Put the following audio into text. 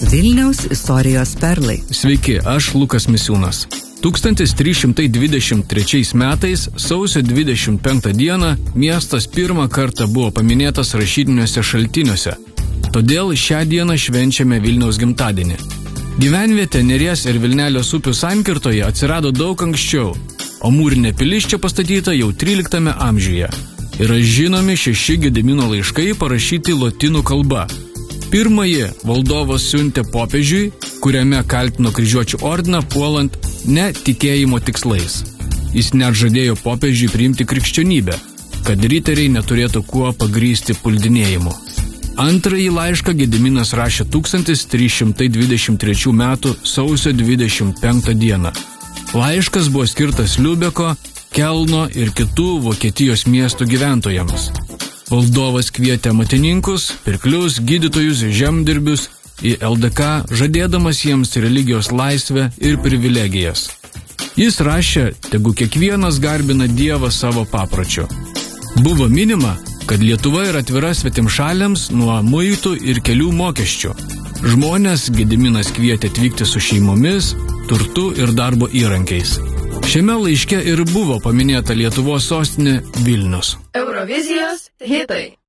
Vilniaus istorijos perlai. Sveiki, aš Lukas Misiūnas. 1323 metais, sausio 25 dieną, miestas pirmą kartą buvo paminėtas rašytiniuose šaltiniuose. Todėl šią dieną švenčiame Vilniaus gimtadienį. Gyvenvietė Neries ir Vilnelės upių sankirtoje atsirado daug anksčiau, o mūrinė pilis čia pastatyta jau 13 amžiuje. Yra žinomi 6 Gedimino laiškai parašyti lotynų kalba. Pirmąjį valdovas siuntė popiežiui, kuriame kaltino kryžiuočių ordiną puolant netikėjimo tikslais. Jis net žadėjo popiežiui priimti krikščionybę, kad riteriai neturėtų kuo pagrysti puldinėjimu. Antrąjį laišką Gediminas rašė 1323 metų sausio 25 dieną. Laiškas buvo skirtas Liubeko, Kelno ir kitų Vokietijos miestų gyventojams. Valdovas kvietė amatininkus, pirklius, gydytojus, žemdirbius į LDK, žadėdamas jiems religijos laisvę ir privilegijas. Jis rašė, tegu kiekvienas garbina Dievą savo papročiu. Buvo minima, kad Lietuva yra atvira svetimšaliams nuo muitų ir kelių mokesčių. Žmonės Gediminas kvietė atvykti su šeimomis, turtu ir darbo įrankiais. Šiame laiške ir buvo paminėta Lietuvos sostinė Vilnius. Eurovizijos hitai.